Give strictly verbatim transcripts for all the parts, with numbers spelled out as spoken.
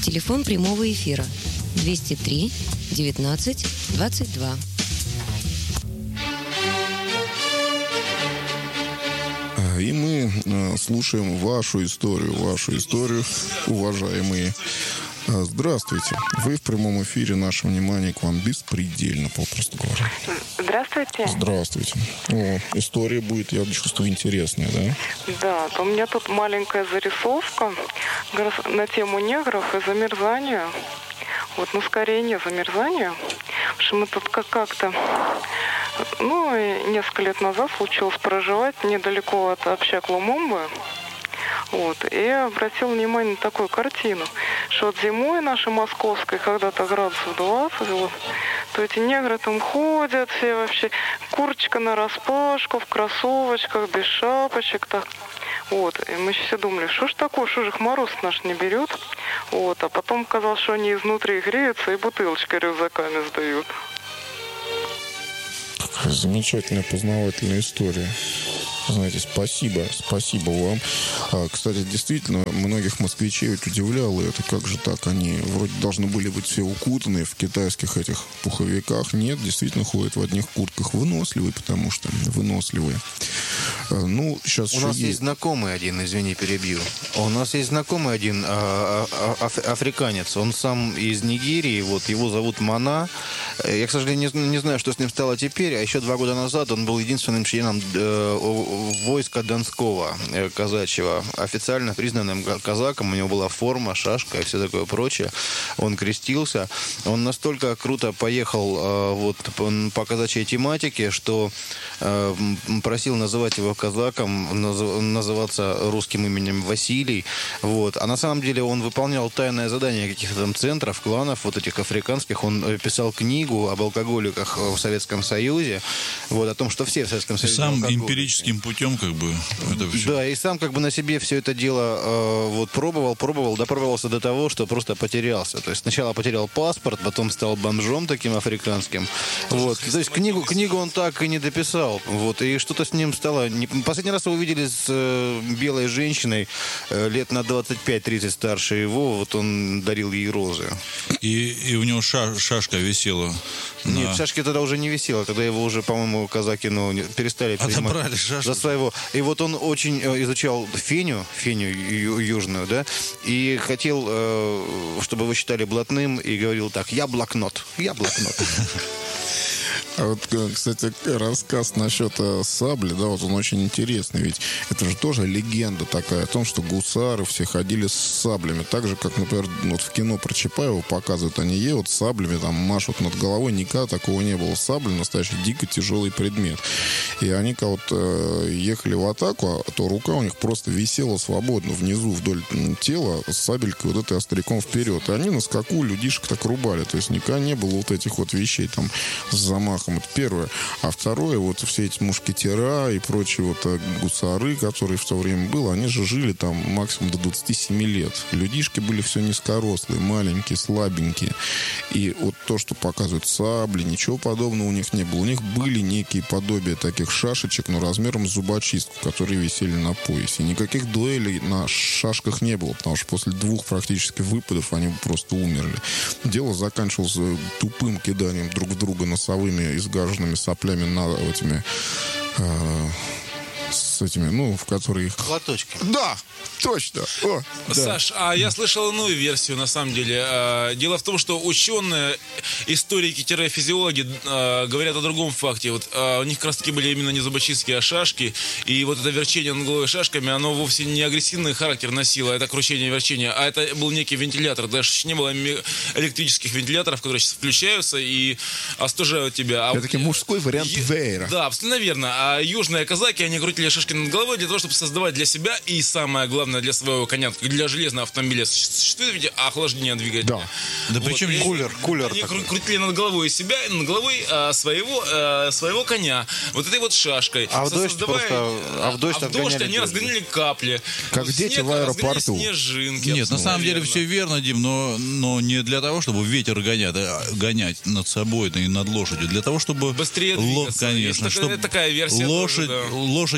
Телефон прямого эфира двести три девятнадцать двадцать два. И мы слушаем вашу историю, вашу историю, уважаемые. Здравствуйте. Вы в прямом эфире. Наше внимание к вам беспредельно, попросту говоря. Здравствуйте. Здравствуйте. О, история будет, я чувствую, интересная, да? Да, то у меня тут маленькая зарисовка на тему негров и замерзания. Вот, ну, скорее не замерзания. Потому что мы тут как- как-то... Ну, и несколько лет назад случилось проживать недалеко от общак Лумумбы. Вот, и я обратил внимание на такую картину, что вот зимой нашей московской, когда-то градусов двадцать, вот, то эти негры там ходят, все вообще, курточка нараспашку, в кроссовочках, без шапочек, так. Вот, и мы все думали, что ж такое, что же их мороз наш не берет. Вот, а потом казалось, что они изнутри греются и бутылочкой рюкзаками сдают. Какая замечательная познавательная история. Знаете, спасибо, спасибо вам. А, кстати, действительно, многих москвичей ведь удивляло это. Как же так? Они вроде должны были быть все укутанные в китайских этих пуховиках. Нет, действительно ходят в одних куртках. Выносливые, потому что выносливые. А, ну, сейчас У нас есть... есть знакомый один, извини, перебью. У нас есть знакомый один а, а, аф, африканец. Он сам из Нигерии. Вот его зовут Мана. Я, к сожалению, не, не знаю, что с ним стало теперь. А еще два года назад он был единственным членом э, войска Донского э, казачьего, официально признанным казаком. У него была форма, шашка и все такое прочее. Он крестился. Он настолько круто поехал э, вот, по казачьей тематике, что э, просил называть его казаком, наз, называться русским именем Василий. Вот. А на самом деле он выполнял тайное задание каких-то там центров, кланов вот этих африканских. Он писал книгу об алкоголиках в Советском Союзе. Вот, о том, что все в Советском Союзе сам алкоголики. Эмпирическим путем как бы это все. Да, и сам как бы на себе все это дело э, вот пробовал, пробовал, допробовался до того, что просто потерялся. То есть сначала потерял паспорт, потом стал бомжом таким африканским. Вот. То есть книгу, книгу он так и не дописал. Вот. И что-то с ним стало... Последний раз его увидели с э, белой женщиной э, лет на двадцать пять тридцать старше его. Вот он дарил ей розы. И, и у него ша, шашка висела. Нет, на... шашки тогда уже не висела. Тогда его уже, по-моему, казаки ну, перестали принимать за своего. И вот он очень изучал феню, феню ю- южную, да, и хотел, э, чтобы его считали блатным, и говорил так: я блокнот, я блокнот. А вот, кстати, рассказ насчет сабли, да, вот он очень интересный, ведь это же тоже легенда такая о том, что гусары все ходили с саблями, так же, как, например, вот в кино про Чапаева показывают, они едут с саблями, там, машут над головой, никогда такого не было. Сабля — настоящий дико тяжелый предмет. И они, когда вот, э, ехали в атаку, то рука у них просто висела свободно внизу вдоль тела с сабелькой вот этой остряком вперед. И они на скаку людишек так рубали, то есть никогда не было вот этих вот вещей там с замахом. Это первое. А второе, вот все эти мушкетера и прочие вот гусары, которые в то время было, они же жили там максимум до двадцати семи лет. Людишки были все низкорослые, маленькие, слабенькие. И вот то, что показывают сабли, ничего подобного у них не было. У них были некие подобия таких шашечек, но размером с зубочистку, которые висели на поясе. И никаких дуэлей на шашках не было, потому что после двух практически выпадов они просто умерли. Дело заканчивалось тупым киданием друг в друга носовыми изгаженными соплями на этими э, с этими, ну, в которые их... Платочки. Да, точно. О, да. Саш, а я слышал иную версию, на самом деле. Дело в том, что ученые, историки-физиологи говорят о другом факте. Вот у них как раз таки были именно не зубочистки, а шашки. И вот это верчение над головой шашками, оно вовсе не агрессивный характер носило, это кручение и верчение, а это был некий вентилятор. Даже не было электрических вентиляторов, которые сейчас включаются и остужают тебя. А это таки мужской вариант Ю... веера. Да, абсолютно верно. А южные казаки, они крутили шашки над головой для того, чтобы создавать для себя и, самое главное, для своего коня, для железного автомобиля существует ведь охлаждение двигателя. Да. Да вот. причем кулер, кулер они такой. крутили над головой себя и над головой а, своего, а, своего коня вот этой вот шашкой. А в дождь Создавая... просто... А в дождь, а в дождь они дождь. разгоняли капли. Как в дети снег в аэропорту. разгоняли снежинки. Нет, на самом деле верно. все верно, Дим, но, но не для того, чтобы ветер гонять, а гонять над собой и над лошадью. Для того, чтобы... Быстрее Ло... двигаться. Конечно. Есть чтобы такая, такая версия лошадь, тоже, да. лошадь меньше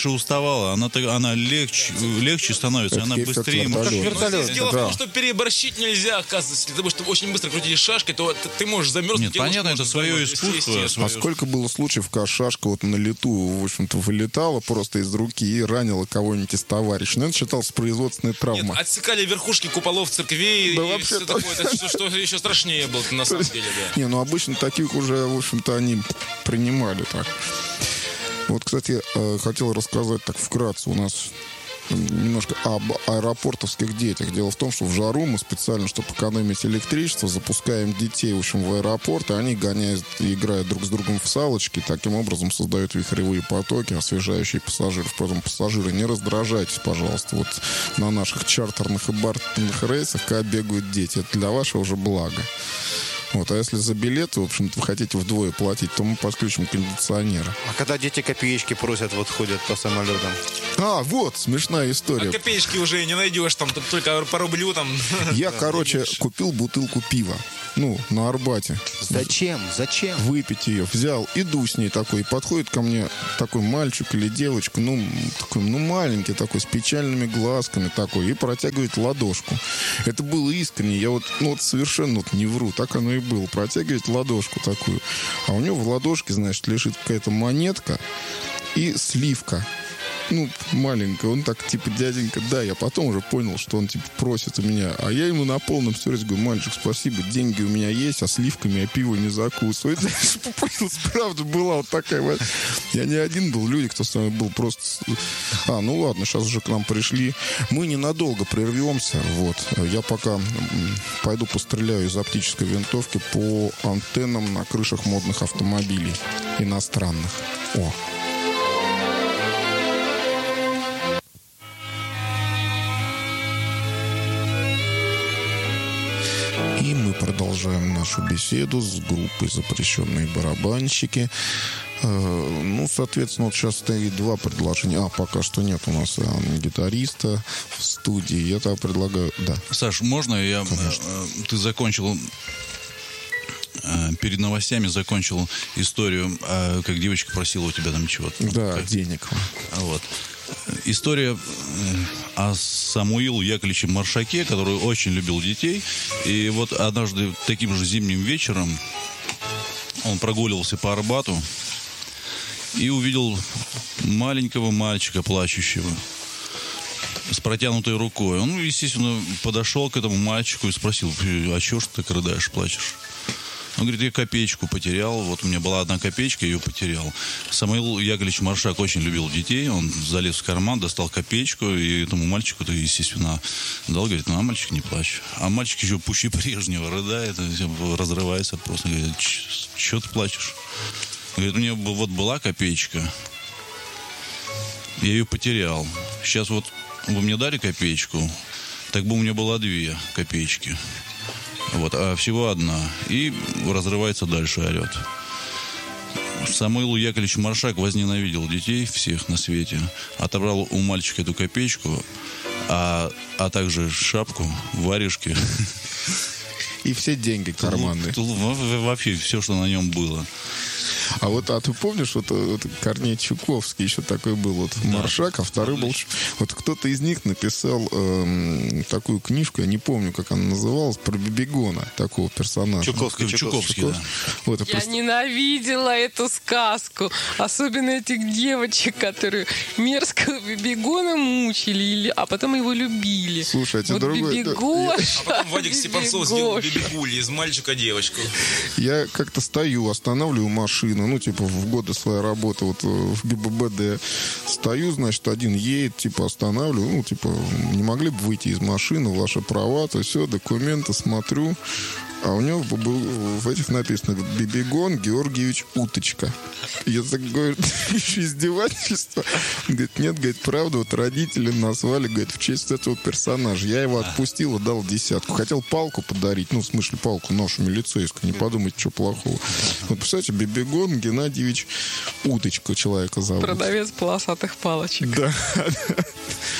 меньше уставала, она, так- она легче, легче становится, Это она эффект быстрее. вертолета. может- Вертолет. Дело Да. в том, что переборщить нельзя, оказывается. Если ты будешь очень быстро крутить шашкой, то ты- ты можешь замерзнуть. Нет, тебе понятно, лучше это свое замерзнуть, искусство, естественно. свое- А сколько было случаев, когда шашка вот на лету, в общем-то, вылетала просто из руки и ранила кого-нибудь из товарищей. Ну, это считалось производственной Нет, травмой. отсекали верхушки куполов церквей Да и вообще все такое. Это что, что еще страшнее было на самом деле, да. Не, ну обычно таких уже, в общем-то, они принимали так. Вот, кстати, э, хотел рассказать так вкратце. У нас немножко об аэропортовских детях. Дело в том, что в жару мы специально, чтобы экономить электричество, запускаем детей, в общем, в аэропорт, и они гоняют и играют друг с другом в салочки, таким образом создают вихревые потоки, освежающие пассажиров. Поэтому, пассажиры, не раздражайтесь, пожалуйста, вот на наших чартерных и бартерных рейсах, когда бегают дети. Это для вашего же блага. Вот, а если за билеты, в общем-то, вы хотите вдвое платить, то мы подключим кондиционеры. А когда дети копеечки просят, вот ходят по самолетам. А, вот, смешная история. А копеечки уже не найдешь, там тут только по рублю там. Я, короче, купил бутылку пива. Ну, на Арбате. Зачем? Зачем? Выпить ее. Взял, иду с ней такой. И подходит ко мне такой мальчик или девочка, ну, такой, ну, маленький такой, с печальными глазками такой. И протягивает ладошку. Это было искренне. Я вот, ну, вот совершенно вот не вру. Так оно и было. Протягивает ладошку такую. А у него в ладошке, значит, лежит какая-то монетка и сливка. Ну, маленькая. Он так, типа, дяденька, да. Я потом уже понял, что он, типа, просит у меня. А я ему на полном серьезе говорю: мальчик, спасибо, деньги у меня есть, а сливками я пиво не закусываю. Это, правда, была вот такая вот. Я не один был, люди, кто с нами был, просто... А, ну ладно, сейчас уже к нам пришли. Мы ненадолго прервемся. Вот. Я пока м, пойду постреляю из оптической винтовки по антеннам на крышах модных автомобилей иностранных. О! И мы продолжаем нашу беседу с группой «Запрещенные барабанщики». Э, Ну, соответственно, вот сейчас стоит два предложения. А, пока что нет у нас а, гитариста в студии. Я тогда предлагаю... Да. Саш, можно я... э, Ты закончил... э, Перед новостями закончил историю, э, как девочка просила у тебя там чего-то. Да, Как- денег. Вот. История э, о Самуиле Яковлевиче Маршаке, который очень любил детей. И вот однажды таким же зимним вечером он прогуливался по Арбату и увидел маленького мальчика, плачущего, с протянутой рукой. Он, естественно, подошел к этому мальчику и спросил: а чего ж ты так рыдаешь, плачешь? Он говорит: я копеечку потерял. Вот у меня была одна копеечка, я ее потерял. Самуил Яковлевич Маршак очень любил детей. Он залез в карман, достал копеечку, и этому мальчику-то, естественно, дал. Говорит: ну, а мальчик не плачь. А мальчик еще пуще прежнего рыдает, разрывается просто. Говорит: что ты плачешь? Говорит: у меня вот была копеечка, я ее потерял. Сейчас вот вы мне дали копеечку, так бы у меня было две копеечки. Вот, а всего одна. И разрывается дальше, орет. Самуил Яковлевич Маршак возненавидел детей всех на свете. Отобрал у мальчика эту копеечку, а, а также шапку, варежки. И все деньги карманные. Тул- тул- Вообще все, что на нем было. А вот, а ты помнишь, вот, вот Корней Чуковский еще такой был, вот Маршак, а второй был... Вот кто-то из них написал эм, такую книжку, я не помню, как она называлась, про Бибигона, такого персонажа. Чуковский, Чуковский, да. Вот, и Я просто- ненавидела эту сказку. Особенно этих девочек, которые мерзкого Бибигона мучили, или... а потом его любили. Слушайте, вот другой- Бибигоша, А потом Вадик Степанцов сделал Бибигоша. бибигули из мальчика девочку. Я как-то стою, останавливаю машину, ну, типа, в годы своей работы, вот э, в ГИБДД стою, значит, один едет, типа, останавливаю, ну, типа, не могли бы выйти из машины, ваши права, то все, документы, смотрю, а у него был в этих написано: Бибигон Георгиевич Уточка. Я так говорю: еще издевательство. Говорит: нет, говорит, правда, вот родители назвали, говорит, в честь этого персонажа. Я его отпустил и дал десятку. Хотел палку подарить, ну, в смысле, палку, нож милицейскую, не подумайте, что плохого. Вот, представляете, Бибигон Геннадьевич Уточка человека зовут. Продавец полосатых палочек. Да.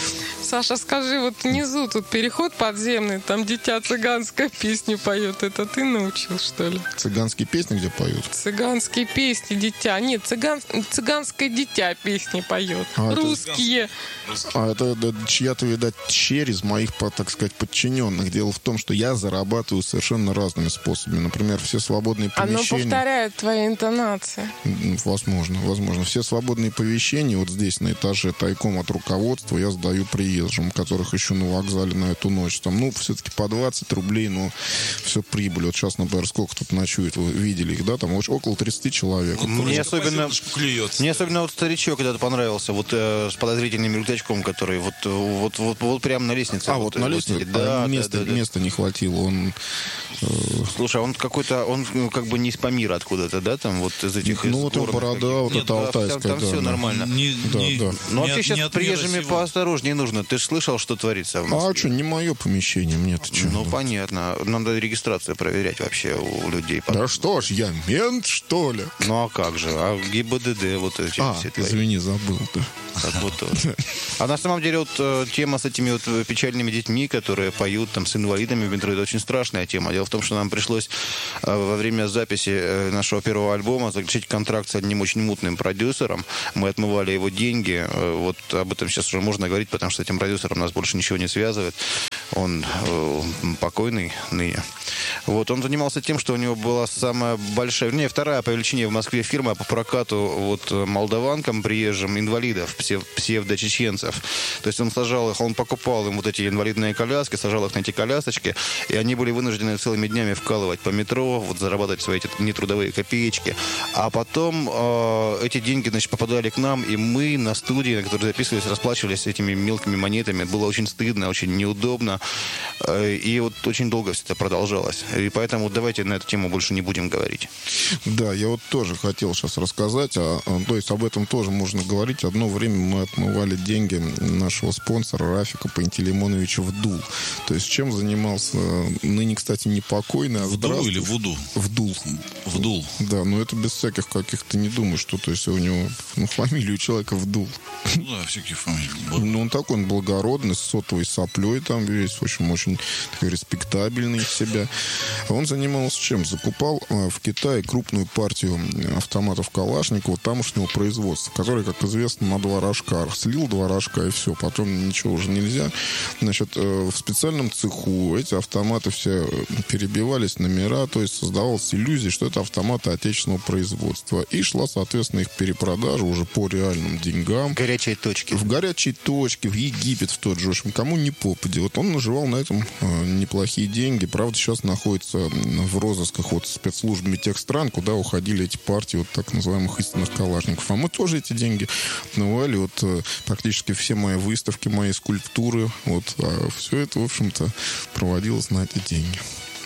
Саша, скажи, вот внизу тут переход подземный, там дитя цыганская песню поет. Это ты научил, что ли? Цыганские песни где поют? Цыганские песни, дитя. Нет, цыган... цыганское дитя песни поет. А, это- Русские. А это да, чья-то, видать, через моих, по- так сказать, подчиненных. Дело в том, что я зарабатываю совершенно разными способами. Например, все свободные Оно помещения... повторяет твои интонации. М, Возможно, возможно. Все свободные помещения вот здесь на этаже тайком от руководства я сдаю приезжим, которых ищу на вокзале на эту ночь. Там, ну, все-таки по двадцать рублей, но все прибыль. Вот сейчас, например, сколько тут ночует, вы видели их, да? Там очень- около тридцати человек. Мне особенно, клюет. мне особенно вот старичок когда-то понравился, вот э, с подозрительным рюкзачком, который вот, э, вот, вот, вот прямо на лестнице. А, вот на э, лестнице? сидит. Да, А, места, да, да, да. места не хватило. Он... э, Слушай, а он какой-то, он ну, как бы не из Памира откуда-то, да, там вот из этих... Ну, из вот там горных борода, каких-то. вот Нет, это да, алтайская, Там, там да, все да. нормально. Не, Да, не- да. Ну, не вообще от- сейчас не с от мира приезжими сего. поосторожнее нужно. Ты же слышал, что творится в А Москве? что, не мое помещение, мне-то что? Ну, понятно. Надо регистрацию проверять вообще у людей. Да что ж, я мент, что ли? Ну, а как же? А ГИБДД вот эти А, все твои. извини, забыл. Да. Как будто вот. А на самом деле вот э, тема с этими вот э, печальными детьми, которые поют там с инвалидами в метро, это очень страшная тема. Дело в том, что нам пришлось э, во время записи э, нашего первого альбома заключить контракт с одним очень мутным продюсером. Мы отмывали его деньги. Э, вот об этом сейчас уже можно говорить, потому что с этим продюсером нас больше ничего не связывает. Он э, покойный ныне. Вот, он занимался тем, что у него была самая большая, вернее, вторая по величине в Москве фирма по прокату вот молдаванкам, приезжим, инвалидов, псев- псевдочеченцев. То есть он сажал их, он покупал им вот эти инвалидные коляски, сажал их на эти колясочки, и они были вынуждены целыми днями вкалывать по метро, вот зарабатывать свои эти нетрудовые копеечки. А потом э, эти деньги, значит, попадали к нам, и мы на студии, на которой записывались, расплачивались этими мелкими монетами. Было очень стыдно, очень неудобно. Э, и вот очень долго все это продолжалось. И поэтому давайте на эту тему больше не будем говорить. Да, я вот тоже хотел сейчас рассказать, а, а, то есть об этом тоже можно говорить. Одно время мы отмывали деньги нашего спонсора Рафика Пантелеймоновича Вдул. То есть чем занимался ныне, кстати, не покойный, а Вдул здравствуй- или вуду? Вдул. Вдул. Да, но это без всяких каких-то, не думаю, что, то есть у него, ну, фамилия у человека Вдул. Ну да, всякие фамилии. были. Ну, он такой, он благородный, с сотовой соплей там весь, в общем, очень такой респектабельный из себя. Он занимался чем? Закупал э, в Китае крупную партию автоматов Калашникова тамошнего производства, которые, как известно, на два рожка. Слил два рожка и все, потом ничего уже нельзя. Значит, э, в специальном цеху эти автоматы все перебивались номера, то есть создавалась иллюзия, что это автоматы отечественного производства. И шла, соответственно, их перепродажа уже по реальным деньгам. Горячие точки. В горячей точке, в Египет в тот же, в общем, кому не попади. Вот он наживал на этом э, неплохие деньги. Правда, сейчас находится в розысках от спецслужбами тех стран, куда уходили эти партии вот так называемых истинных калашников. А мы тоже эти деньги отмывали. Вот э, практически все мои выставки, мои скульптуры, вот, а все это, в общем-то, проводилось на эти деньги.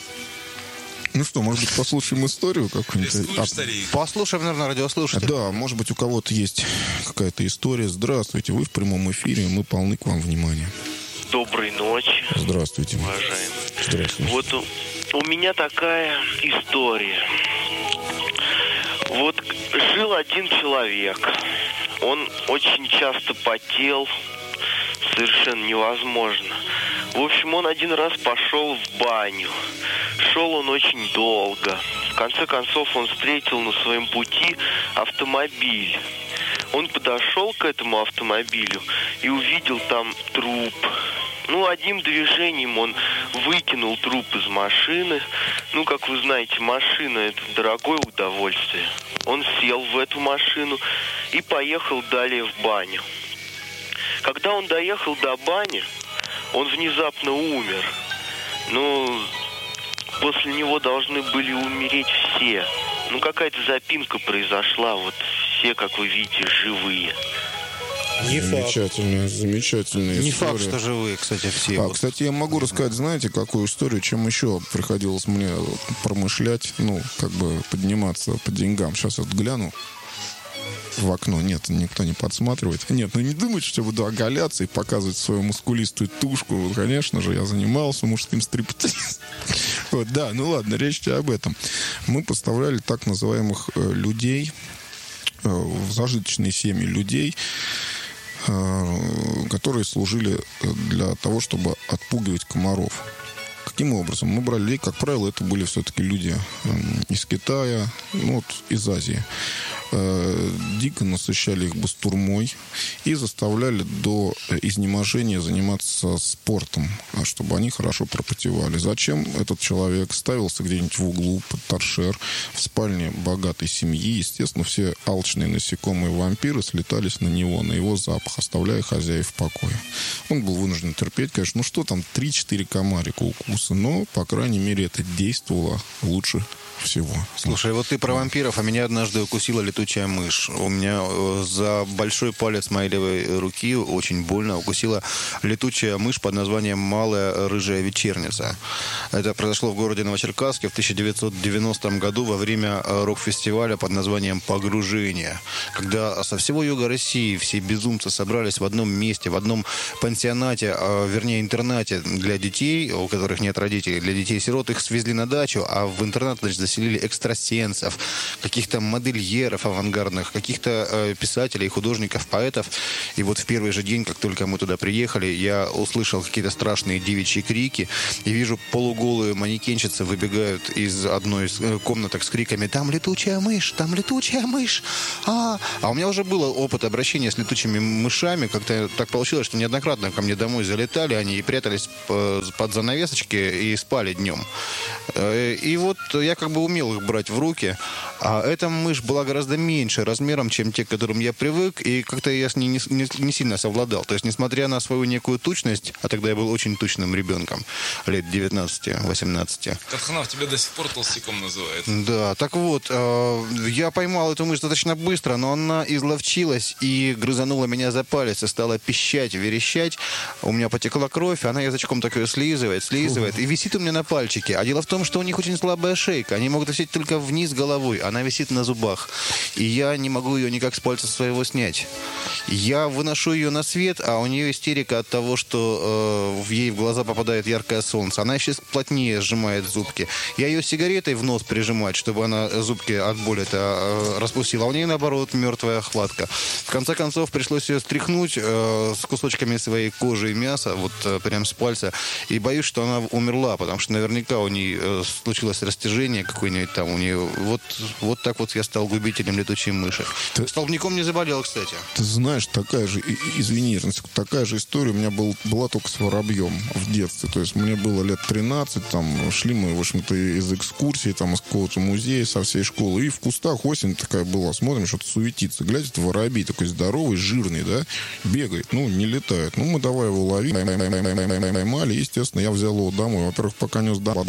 Ну что, может быть, послушаем историю какую-нибудь? Рискуешь, А, старик. Послушаем, наверное, радиослушателя. Да, может быть, у кого-то есть какая-то история. Здравствуйте, вы в прямом эфире, мы полны к вам внимания. Доброй ночи, Здравствуйте. уважаемые. Здравствуйте. Вот у, у меня такая история. Вот жил один человек. Он очень часто потел, совершенно невозможно. В общем, он один раз пошел в баню. Шел он очень долго. В конце концов, он встретил на своем пути автомобиль. Он подошел к этому автомобилю и увидел там труп. Ну, одним движением он выкинул труп из машины. Ну, как вы знаете, машина – это дорогое удовольствие. Он сел в эту машину и поехал далее в баню. Когда он доехал до бани, он внезапно умер. Ну, после него должны были умереть все. Ну, какая-то запинка произошла. Вот все, как вы видите, живые. Замечательная, замечательная Не история. факт, что живые, кстати, все. А, Вот. кстати, я могу рассказать, знаете, какую историю, чем еще приходилось мне промышлять, ну, как бы подниматься по деньгам. Сейчас вот гляну в окно. Нет, никто не подсматривает. Нет, ну не думайте, что буду оголяться и показывать свою мускулистую тушку. Вот, конечно же, я занимался мужским стриптизом. Вот, да, ну ладно, речь об этом. Мы поставляли так называемых э, людей, э, в зажиточные семьи людей, которые служили для того, чтобы отпугивать комаров. Каким образом? Мы брали, как правило, это были все-таки люди из Китая, ну, вот, из Азии. Дико насыщали их бастурмой и заставляли до изнеможения заниматься спортом, чтобы они хорошо пропотевали. Зачем этот человек ставился где-нибудь в углу под торшер в спальне богатой семьи? Естественно, все алчные насекомые вампиры слетались на него, на его запах, оставляя хозяев в покое. Он был вынужден терпеть, конечно, ну что там, три-четыре комарика укуса, но, по крайней мере, это действовало лучше всего. Слушай, вот ты про вампиров, а меня однажды укусила летучая мышь. У меня за большой палец моей левой руки очень больно укусила летучая мышь под названием «Малая рыжая вечерница». Это произошло в городе Новочеркасске в тысяча девятьсот девяностом году во время рок-фестиваля под названием «Погружение», когда со всего юга России все безумцы собрались в одном месте, в одном пансионате, вернее, интернате для детей, у которых нет родителей, для детей-сирот. Их свезли на дачу, а в интернат, значит, заселили экстрасенсов, каких-то модельеров авангардных, каких-то э, писателей, художников, поэтов. И вот в первый же день, как только мы туда приехали, я услышал какие-то страшные девичьи крики и вижу, полуголые манекенщицы выбегают из одной из комнаток с криками: «Там летучая мышь! Там летучая мышь!» А, а у меня уже был опыт обращения с летучими мышами. Как-то так получилось, что неоднократно ко мне домой залетали они и прятались под занавесочки и спали днем. И вот я как бы умел их брать в руки, а эта мышь была гораздо меньше размером, чем те, к которым я привык, и как-то я с ней не, не, не сильно совладал. То есть, несмотря на свою некую тучность, а тогда я был очень тучным ребенком, лет девятнадцати-восемнадцати. Татханав тебя до сих пор толстяком называет. Да, так вот, э, я поймал эту мышь достаточно быстро, но она изловчилась и грызанула меня за палец и стала пищать, верещать. У меня потекла кровь, она язычком так ее слизывает, слизывает, и висит у меня на пальчике. А дело в том, что у них очень слабая шейка. Они могут висеть только вниз головой. Она висит на зубах. И я не могу ее никак с пальца своего снять. Я выношу ее на свет, а у нее истерика от того, что э, ей в глаза попадает яркое солнце. Она еще плотнее сжимает зубки. Я ее сигаретой в нос прижимать, чтобы она зубки от боли-то э, распустила. А у нее, наоборот, мертвая хватка. В конце концов, пришлось ее стряхнуть э, с кусочками своей кожи и мяса, вот э, прям с пальца. И боюсь, что она умерла, потому что наверняка у нее э, случилось растяжение какое-нибудь там у нее. Вот, вот так вот я стал губителем летучей мыши. Ты... Столбняком не заболел, кстати. Ты знаешь, такая же, извини, такая же история у меня был, была только с воробьем в детстве. То есть мне было лет тринадцать, там шли мы, в общем-то, из экскурсии, там, из какого-то музея со всей школы. И в кустах осень такая была, смотрим, что-то суетится. Глядит, воробей такой здоровый, жирный, да, бегает, ну, не летает. Ну, мы давай его ловим, поймали, естественно, я взял его домой. Во-первых, пока нес, да,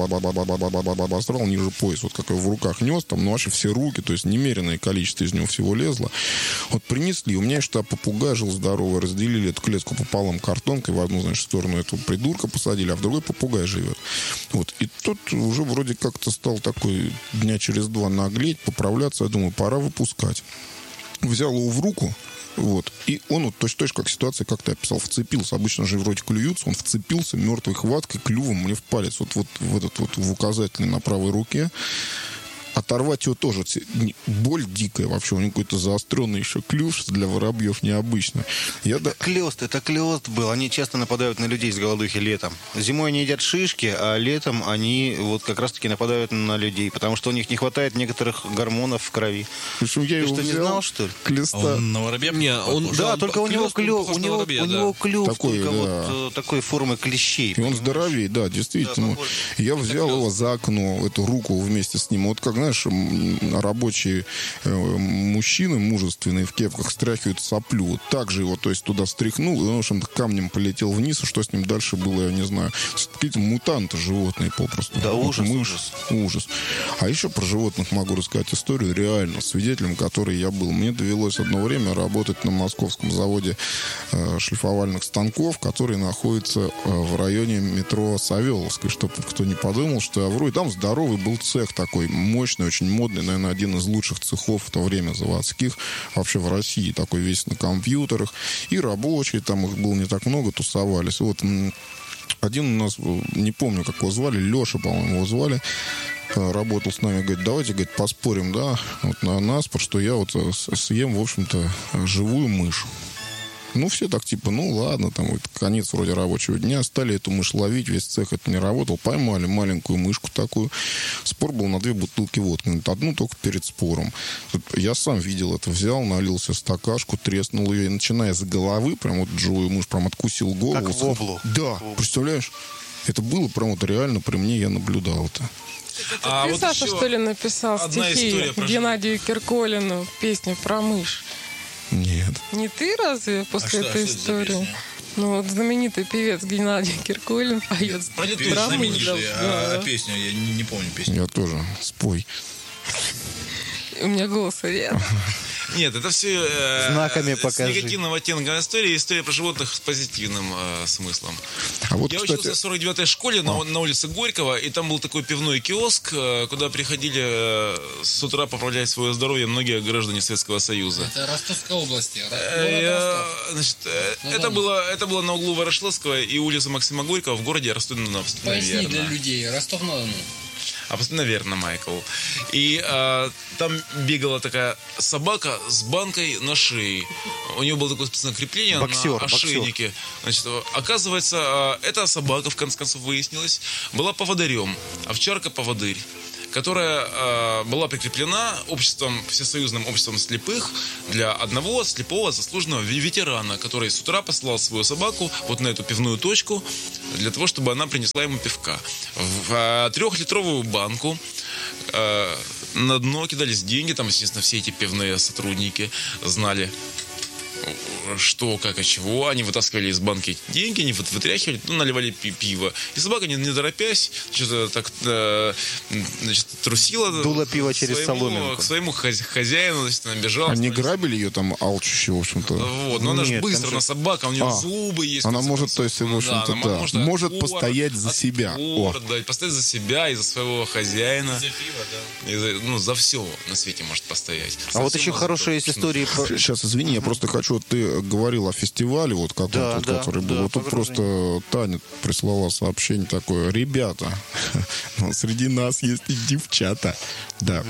обосрал ниже пояса, вот как его в руках нес, там, ну, вообще все руки, то есть немеренное количество из него всего лезло. Вот принесли, у меня что попугай жил здоровый, разделили эту клетку пополам картонкой, в одну, значит, сторону этого придурка посадили, а в другой попугай живет. Вот, и тут уже вроде как-то стал такой дня через два наглеть, поправляться, я думаю, пора выпускать. Взял его в руку, вот, и он вот точно-точно, как ситуация, как ты описал, вцепился. Обычно же вроде клюются, он вцепился мертвой хваткой клювом мне в палец, вот, вот в этот вот в указательный на правой руке. Оторвать его тоже боль дикая вообще. У него какой-то заостренный еще клюв для воробьев необычный. Я это да... клёст, это клёст был. Они часто нападают на людей с голодухи летом. Зимой они едят шишки, а летом они вот как раз-таки нападают на людей, потому что у них не хватает некоторых гормонов в крови. Причем я Ты его что, не знал, что ли? Клеста. Он на воробья? Не, он, да, он, только у него клюв, у него, воробья, у да. него клюв такой, только да. вот такой формы клещей. И он здоровее, да, действительно. Да, я взял его за окно, эту руку вместе с ним. Вот как, знаешь, рабочие э, мужчины мужественные в кепках стряхивают соплю. Вот так же его, то есть, туда стряхнул, и он, в общем-то, камнем полетел вниз, и что с ним дальше было, я не знаю. Какие-то мутанты животные попросту. Да, вот ужас, мышь, ужас. Ужас. А еще про животных могу рассказать историю, реально, свидетелем которой я был. Мне довелось одно время работать на московском заводе э, шлифовальных станков, который находится э, в районе метро Савеловской, чтобы кто не подумал, что я вру. И там здоровый был цех такой, мощный, очень модный, наверное, один из лучших цехов в то время заводских вообще в России, такой весь на компьютерах, и рабочие, там их было не так много, тусовались. Вот один у нас, не помню, как его звали, Леша, по-моему, его звали, работал с нами, говорит, давайте, говорит, поспорим, да, вот на наспор, что я вот съем, в общем-то, живую мышь. Ну, все так типа, ну ладно, там вот конец вроде рабочего дня, стали эту мышь ловить, весь цех это не работал, поймали маленькую мышку такую. Спор был на две бутылки водки, одну только перед спором. Я сам видел это, взял, налил себе стакашку, треснул ее, и начиная с головы, прям вот живую мышь, прям откусил голову. Как воблу. Да, представляешь? Это было прям вот реально при мне, я наблюдал это. А ты, вот Саша, что ли, написал стихи про... Геннадию Кирколину, песню про мышь? Нет. Не ты разве после а этой что, истории? Ну, вот знаменитый певец Геннадий Кирколин поет про мышь. А, а песню, я не, не помню песню. Я тоже. Спой. У меня голоса нет. Нет, это все э, знаками с покажи. негативным оттенком истории, история про животных с позитивным э, смыслом. А вот, я кстати... учился в сорок девятой школе а. на, на улице Горького, и там был такой пивной киоск, э, куда приходили э, с утра поправлять свое здоровье многие граждане Советского Союза. Это Ростовской области. Э, значит, э, это, было, это было на углу Ворошиловского и улицы Максима Горького в городе Ростов-на-Дону. Поясни для людей. Ростов-на-Дону. А, наверное, Майкл. И а, там бегала такая собака с банкой на шее. У нее было такое специальное крепление боксер, на ошейнике. Значит, оказывается, а, эта собака, в конце концов, выяснилось, была поводырем. Овчарка-поводырь, которая э, была прикреплена обществом, всесоюзным обществом слепых для одного слепого заслуженного ветерана, который с утра послал свою собаку вот на эту пивную точку для того, чтобы она принесла ему пивка. В э, трехлитровую банку э, на дно кидались деньги, там, естественно, все эти пивные сотрудники знали, что, как и чего. Они вытаскивали из банки деньги, они вытряхивали, ну, наливали пи- пиво. И собака, не, не торопясь, что-то так э, значит, трусила. Дула пиво через своему, соломинку. К своему хозяину, значит, она бежала. Они грабили ее там алчущие, в общем-то. Вот, но она же быстро, же... она собака, у нее а, зубы есть. Она может, то есть, в общем-то, да, да, может, может отпор, постоять за себя. Отпор, да, и постоять за себя и за своего хозяина. За пиво, да. И за, ну, за все на свете может постоять. А вот еще хорошая есть история. Сейчас, извини, я просто хочу, ты говорил о фестивале, вот каком-то, да, вот, да, который да, был. Вот тут просто Таня прислала сообщение такое. Ребята, среди нас есть и девчата. Да.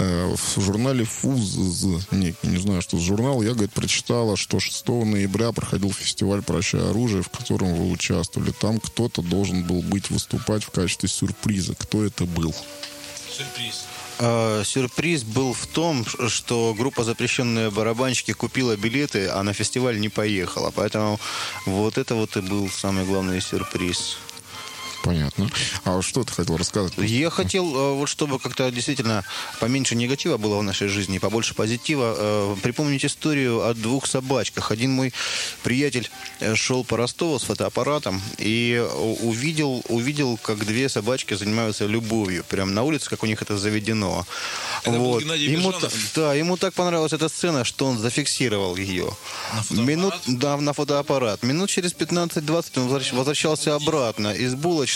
В журнале ФУЗ, не, не знаю, что за журнал, я, говорит, прочитала, что шестого ноября проходил фестиваль «Прощай оружие», в котором вы участвовали. Там кто-то должен был быть, выступать в качестве сюрприза. Кто это был? Сюрприз. Сюрприз был в том, что группа «Запрещенные барабанщики» купила билеты, а на фестиваль не поехала. Поэтому вот это вот и был самый главный сюрприз. Понятно. А что ты хотел рассказать? Я хотел, вот чтобы как-то действительно поменьше негатива было в нашей жизни, побольше позитива, припомнить историю о двух собачках. Один мой приятель шел по Ростову с фотоаппаратом и увидел, увидел, как две собачки занимаются любовью. Прямо на улице, как у них это заведено. Это вот. был Геннадий ему, Бежанов? да, ему так понравилась эта сцена, что он зафиксировал ее. На фотоаппарат? Минут, да, на фотоаппарат. Минут через пятнадцать-двадцать он возвращался обратно из булочной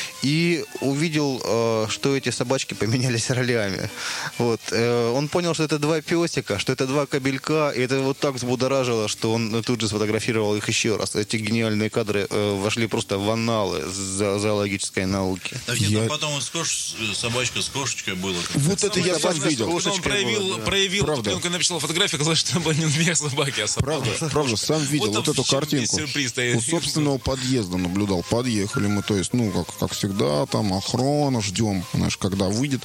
и увидел, что эти собачки поменялись ролями. Вот. Он понял, что это два песика, что это два кобелька, и это вот так взбудоражило, что он тут же сфотографировал их еще раз. Эти гениальные кадры вошли просто в анналы зоологической науки. Так нет, я... а потом вот с кош... собачка с кошечкой было. Вот это я сам видел. Он проявил, была, да. проявил правда. он написал фотографию, оказалось, что это была не две собаки, а собака. Правда, правда, сам видел вот, вот эту картинку. У собственного подъезда наблюдал. Подъехали мы, то есть, ну, как, как всегда, там охрана, ждем, знаешь, когда выйдет.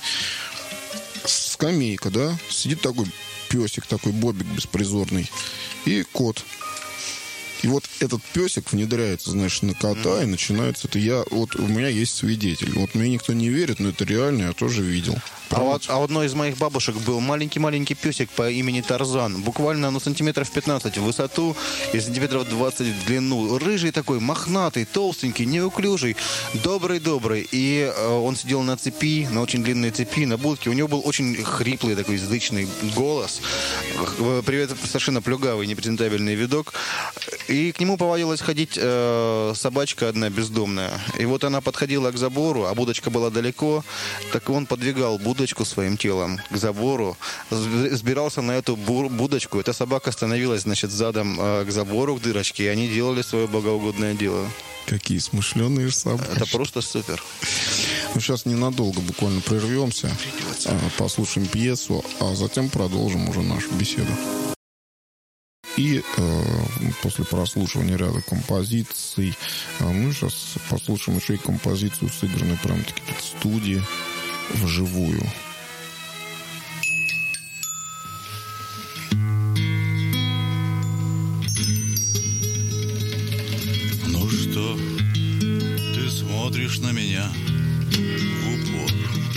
Скамейка, да, сидит такой песик, такой бобик беспризорный, и кот. И вот этот песик внедряется, знаешь, на кота, и начинается это. Я, вот у меня есть свидетель. Вот мне никто не верит, но это реально, я тоже видел. А, вот, а у одной из моих бабушек был маленький-маленький песик по имени Тарзан. Буквально, ну, сантиметров пятнадцать в высоту и сантиметров двадцать в длину. Рыжий такой, мохнатый, толстенький, неуклюжий, добрый-добрый. И э, он сидел на цепи, на очень длинной цепи, на будке. У него был очень хриплый такой зычный голос. Привет, совершенно плюгавый, непрезентабельный видок. И к нему повадилась ходить э, собачка одна бездомная. И вот она подходила к забору, а будочка была далеко. Так он подвигал будочку своим телом к забору, сбирался на эту будочку. Эта собака становилась, значит, задом э, к забору, к дырочке, и они делали свое богоугодное дело. Какие смышленые собаки. Это просто супер. Ну, сейчас ненадолго буквально прервемся, послушаем пьесу, а затем продолжим уже нашу беседу. И э, после прослушивания ряда композиций э, мы сейчас послушаем еще и композицию, сыгранную прям-таки в студии вживую. Ну что, ты смотришь на меня в упор.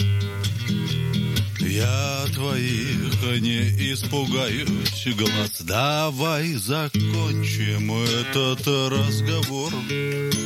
Я твоих не испугаюсь глаз. Давай закончим этот разговор.